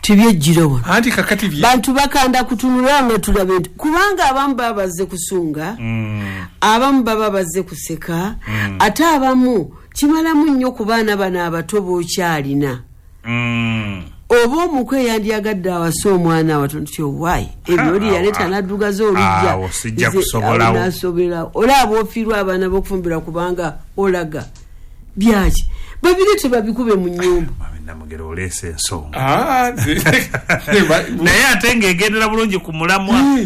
tibyejjiro anti kakati bantu bakanda kutunula nga tulabe kubanga abamu babaze kusunga abamu baba bazze kuseka ate abamu kimalamu nnyo ku baana bano abato bookyalina oba omukwe yandyagadde awasa omwana watono tyo wayi ebyoli yaleeta naddugaza olujja nasobera olaba ofiirwa abaana b'okufumbira kubanga olaga byaki babiri tebabikube mu nnyumba namugero olese ensonga naye ate ng'egendera bulungi ku mulamwa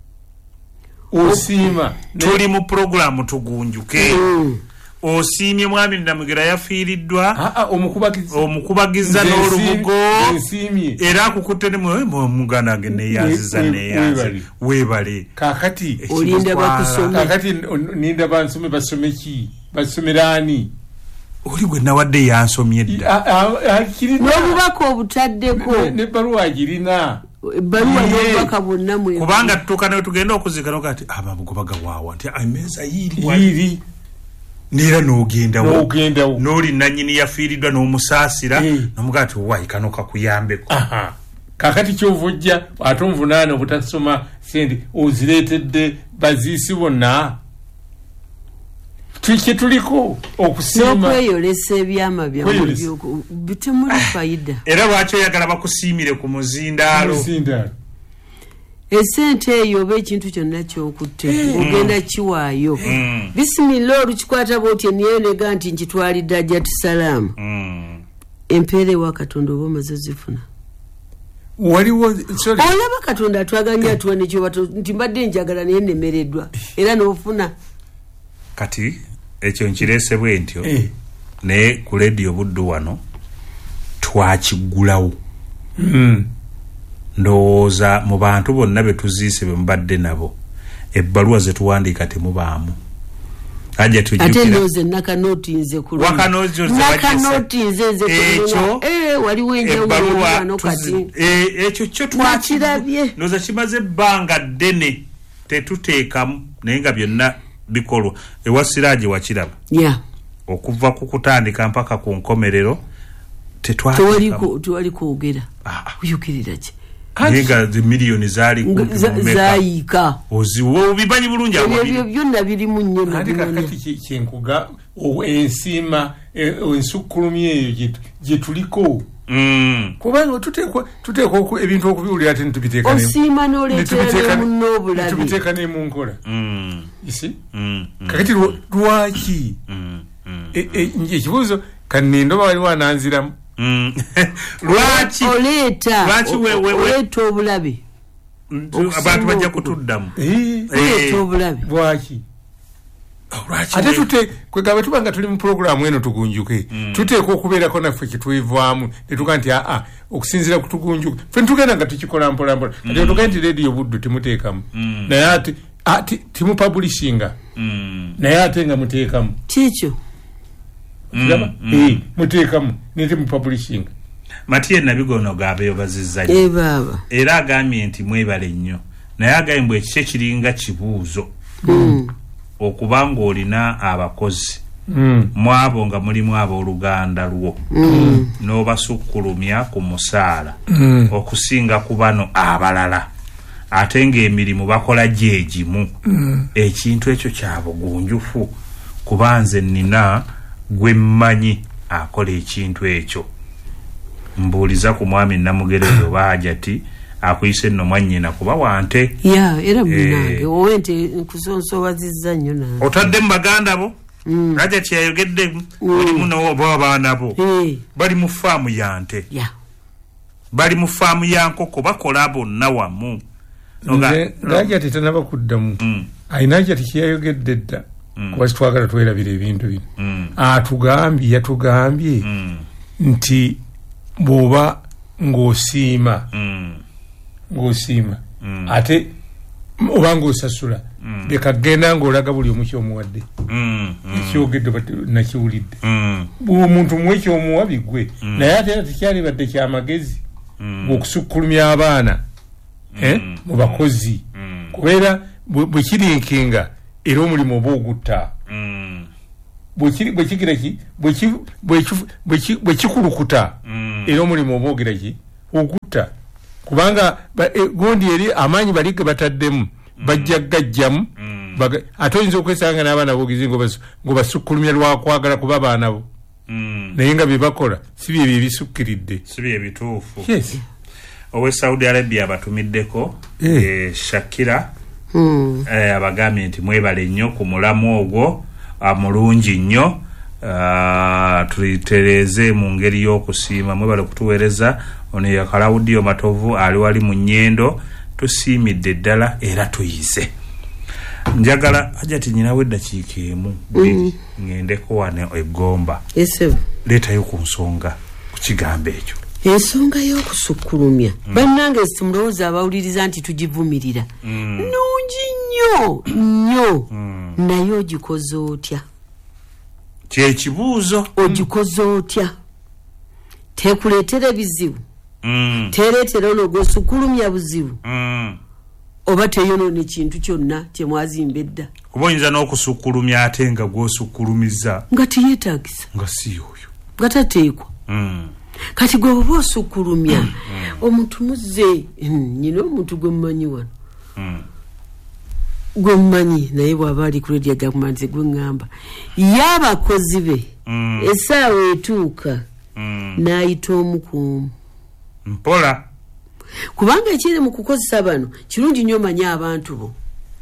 osiima tuli mu programu tugunjuke osiimye mwami namugera yafiiriddwa omukubagiza n'olubugo era akukutte ne muganda ge neyanziza neyanzi weebale kakati olinda bakusome kakati ninda bansome basome ki basomeraani oli gwe nawadde yansomye dda n'obubaka obutaddeko n'ebbaluwa agirina ebbaluwa n'obubaka bwonna mwe kubanga tutuuka nawe tugenda okuzikana kati abagobaga waawa nti emeeza yiri neera n'ogendawo n'oli nannyini yafiiriddwa n'omusaasira nomugaa ti wayi kano kakuyambeko kakati kyova ojja ate onvunaana obutasoma sente ozireetedde baziisi bonna kyetuliko okusiima n'okweyolesa ebyama byammwe bitemuli fayida era lwaki oyagala bakusiimire ku muzindaalo esente eyo oba ekintu kyonna kyokutte ogenda kiwaayo bisimilla olukikwata bwotyo niyonega nti nkitwalidde ajjati salaamu empeera ewa katonda oba omaze zifuna olaba katonda atwaganya atuwa nekyobato nti mbadde njagala naye nemereddwa era n'ofuna kati ekyo nkireese bwe ntyo naye ku leediyo buddu wano twakigulawo ndowooza mu bantu bonna betuziise be mubadde nabo ebbaluwa zetuwandiika temubaamu ate ndoze nakanotinze waliwo enjawulo kati ekyo kyo twakirabye ndoza kimaze ebbanga ddene tetuteekamu naye nga byonna bikolwa ewa Siraaji wakiraba okuva ku kutandika mpaka ku nkomerero tewali kwogera kuyukirira ki Nega the million zaayika oziwo bibanyi bulungi ebyo byonna biri mu nnyo kakati kyenkuga ensiima ensukkulumi eyo gye tuliko kubanga tuteekwa ebintu okubiwulira ate netubiteeka osiima n'oleetera munno obulabe netubiteeka ne mu nkola isi kakati lwaki ekibuuzo kanindoba waliwo ananziramu lwaki oleeta obulabe abantu bajja kutuddamu oleeta obulabe lwaki ate kwegaba tubanga tuli mu programu eno tugunjuke tuteekwa okubeerako naffe kitwevaamu netuga nti okusinziira ku tugunjuke ffe ntugenda nga tukikola mpolampola ate tuga nti leediyo buddu timuteekamu naye ate timupublishinga naye ate nga muteekamu kikyo muteekamu nete mu publishing Matiye Nabigono gabeyo bazizza baba era agambye nti mwebale nnyo naye agambye ekise kiringa kibuuzo okubanga olina abakozi mwabo nga mulimu abooluganda lwo n'obasukkulumya ku musaala okusinga ku bano abalala ate ng'emirimu bakola gyegimu ekintu ekyo kya bugunjufu kubanze nina gwe mmanyi akola ekintu ekyo mbuuliza ku mwami Namugerezo Baajati akuyise nno mwannyina kuba wante era munange owente nkusonsowazizza nnyo nange otadde mu baganda bo Baajati yayogedde mulimu n'abaana bo bali mu faamu yante bali mu faamu ya nkoko bakola bonna wamu Baajati tanaba kuddamu ayina Baajati kyeyayogedde dda kuba twagala twerabira ebintu bino yatugambye nti bw'oba ng'osiima ate oba ng'osasula leka genda ng'olaga buli omu kyomuwadde ekyogedde nakiwulidde omuntu muwe kyomuwa bigwe naye ate era tekyalibadde kyamagezi ng'okusukkulumya abaana mu bakozi kubeera bwe kirinkinga era omulimu oba ogutta bwe kikulukuta era omulimu oba ogira ki okutta kubanga gondi eri amanyi balike bataddemu bajja gajjamu ate oyinza okwesanga n'abaana bogizi ngo basukkulumya lwakwagala kuba baana bo naye nga byebakola si byebyo ebisukkiridde si bye bituufu. Yes. Owe Saudi Arabia batumiddeko Shakira abagambye nti mwebale nnyo ku mulamu ogwo mulungi nnyo tulitereze mu ngeri y'okusiima mwebale kutuweereza ono ye Kalawudiyo Matovu ali wali mu nnyendo tusiimidde ddala era tuyize. Njagala ajati nyinawe eddakiika emu ngendeko wano eggomba leetayo ku nsonga ku kigambo ekyo. Ensonga y'okusukkulumya bannange simulowooza abawuliriza nti tugivumirira nungi nnyo naye ogikoze otya? Kyekibuuzo. Ogikoze otya? Tekuleetera bizibu tereetera ono gw'osukkulumya buzibu oba teyonoona ekintu kyonna kye mwazimba edda. Kuba oyinza n'okusukkulumya ate nga gw'osukkulumiza nga teyeetaagisa nga si oyo nga tateekwa. Kati gwe oba osukkulumya omuntu muzze nyina omuntu gwe mumanyi wano gwe mumanyi naye bw'aba ali ku radio gavumenti gwe ŋŋamba y'abakozi be essaawa etuuka n'ayita omukuumu mpola kubanga ekiri mu kukozesa bano kirungi nnyo omanye abantu bo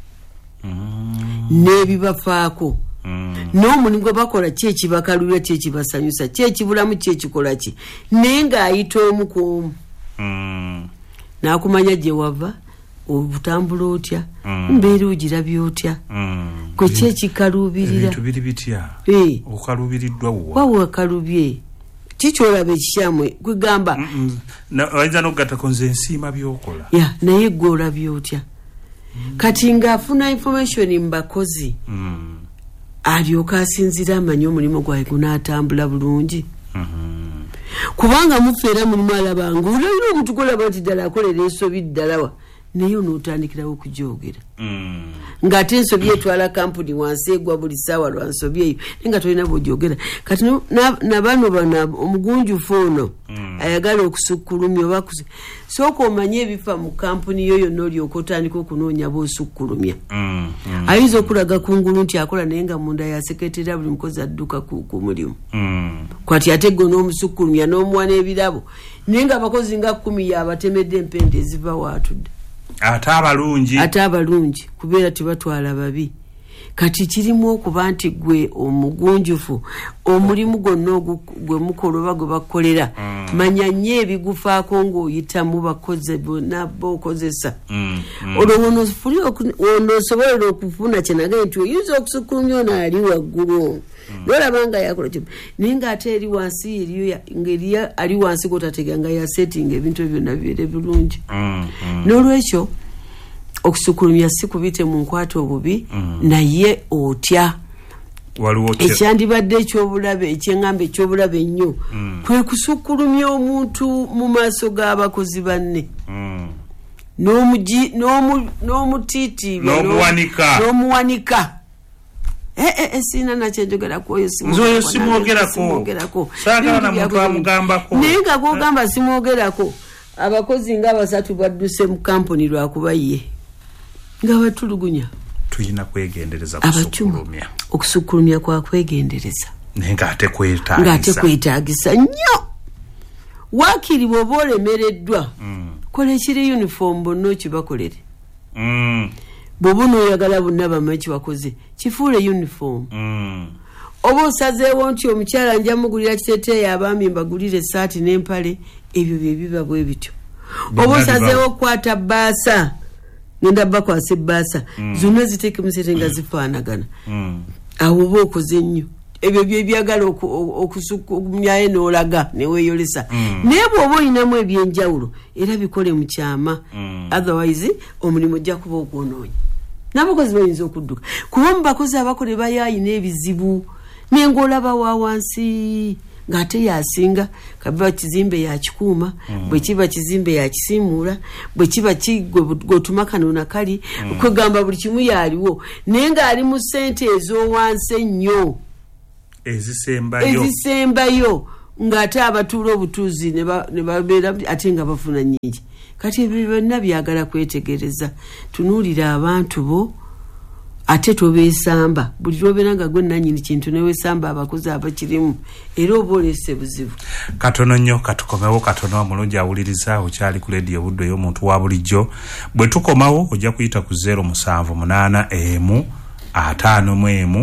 n'ebibafaako n'omulimu gwe bakola ki ekibakalulira ki ekibasanyusa ki ekibulamu ki ekikola ki naye ng'ayita omukuumu n'akumanya gye wava obutambula otya mbeera ogirabye otya kwe ki ekikaluubirira ebintu biri bitya okaluubiriddwa wawakalubye kikyolaba ekikyamu kwegamba oyinza n'okugattako nze ensiima byokola naye gwe olabye otya kati ng'afuna information mu bakozi alyoka asinzira amanye omulimu gwawe gunaatambula bulungi kubanga mufeera mulimu alabanga olabira omuntu golaba nti ddala akolera ensobi ddalawa naye onootandikirawo okugyogera ng'ate ensobi etwala kampuni wansi egwa buli ssaawa lwa nsobi eyo naye nga tolina bw'ogyogera kati nabano bana omugunjufu ono ayagala okusukkulumya oba sooka omanye ebifa mu kampuni yo yonna olyoka otandika okunoonya b'osukkulumya ayinza okulaga kungulu nti akola naye nga munda yaseketerera buli mukozi adduka ku mulimu kwati ate gwe n'omusukkulumya n'omuwa n'ebirabo naye nga abakozi nga 10 yabatemedde empende eziva waatudde ate abalungi kubeera tebatwala babi. Kati kirimu okuba nti gwe omugunjufu omulimu gwonna gwe mukola oba gwe bakolera manya nnyo ebigufaako ng'oyitamu bakozi bonna b'okozesa olwo onoosobolera okufuna kyenagaye nti oyinza okusukkulumya ono ali waggulu nolaba nga yakola kyo naye ng'ate eri wansi eriyo ali wansi gotatega nga yasetinga ebintu byonna bibeere bulungi n'olwekyo okusukkulumya si kubite mu nkwata obubi naye otya ekyandibadde ekyobulabe ekyeŋŋamba ekyobulabe ennyo kwe kusukkulumya omuntu mu maaso g'abakozi banne n'omutiitiibwa n'omuwanika siina nakyenjogerako oyo simwogerako saagala na muntu amugambako naye nga gwogamba simwogerako abakozi nga 3 badduse mu kampuni lwakuba ye nga batulugunya. Tuyina kwegendereza kusukkulumya. Okusukkulumya kwa kwegendereza. Ngate kwetaagisa nnyo. Wakiri bw'oba olemereddwa. Kola ekiri uniform bonna kibakolere. Bw'oba n'oyagala bonna bamanyi kibakoze kifuule uniform. Oba osazeewo nti omukyala nja mugulira kiteeteeyi abaami mbagulire essaati n'empale ebyo bye biba bwe bityo. Oba osazeewo okukwata bbaasa ngenda bakwasa ebbaasa zonna ziteeke mu sete nga zifaanagana awo oba okoze nnyo ebyo byebyagala okusukkulumyayo n'olaga neweeyolesa naye bw'oba olinamu ebyenjawulo era bikole mu kyama otherwise omulimu ojja kuba ogwonoonya n'abakozi bayinza okudduka kuba mu bakozi abakola bayayina ebizibu naye ng'olaba wa wansi ng'ate yasinga kabiba kizimbe yakikuuma bwe kiba kizimbe yakisiimuula bwe kiba gotuma kano nakali kwegamba buli kimu yaliwo naye ng'ali mu ssente ez'owansi ennyo ezisembayo ng'ate abatuula obutuuzi ne babeera ate nga bafuna nnyingi. Kati ebyo byonna byagala kwetegereza. Tunuulira abantu bo ate tobeesamba. Buli lwobeera nga gwe nannyini kintu ne weesamba abakozi abakirimu era oba oleese buzibu. Katono nnyo katukomewo katono omulungi awuliriza okyali ku leediyo Buddo ey'omuntu wa bulijjo. Bwe tukomawo ojja kuyita ku 078 51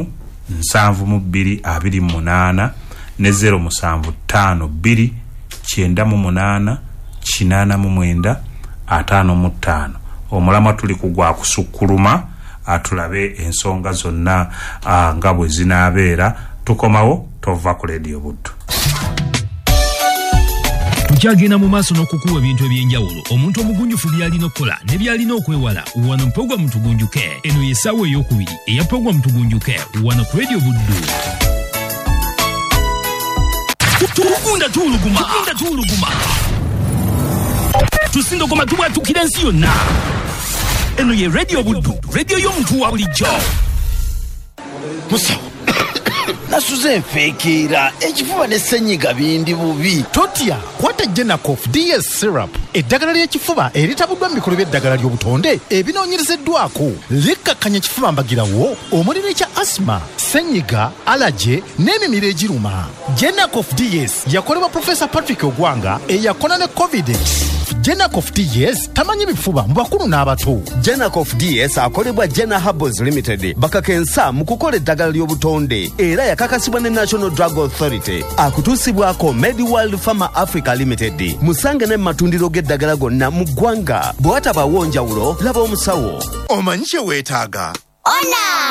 72928 ne 075 298 895. Omulama tuli kugwa kusukkuluma atulabe ensonga zonna nga bwe zinaabeera. Tukomawo tova ku leediyo Buddo. Tukyagenda mu maaso n'okukuwa ebintu ebyenjawulo omuntu omugunjufu byalina okukola ne byalina okwewala wano mu Pulogulaamu Tugunjuke. Eno y'essaawa ey'okubiri eya Pulogulaamu Tugunjuke wano ku leediyo Buddo. Tukunda tuuluguma tusindogoma tubwatukira ensi yonna. Eno ye leediyo Buddo, leediyo y'omuntu wa bulijjo. Musawo nasuze enfeekeera ekifuba ne ssenyiga bindi bubi. Totya kwata Genacof DS syrup eddagala ly'ekifuba eritabuddwa mu bikolo by'eddagala ly'obutonde ebinoonyerezeddwako likkakkanya ekifuba mbagirawo omuliro ekya asima ssenyiga alaje n'emimiro egiruma. Genacof DS yakolebwa Professor Patrick Ogwanga eyakona ne Covidex. Genacof DS tamanyi bifuba mu bakulu n'abato. Genacof DS akolebwa Gena Herbals Limited bakakensa mu kukola eddagala ly'obutonde era yakakasibwa ne National Drug Authority akutuusibwako MediWorld Pharma Africa Limited. Musange ne matundiro g'eddagala gonna mu ggwanga. Bwe watabaawo njawulo laba omusawo. Omanyi kye weetaaga? Ona!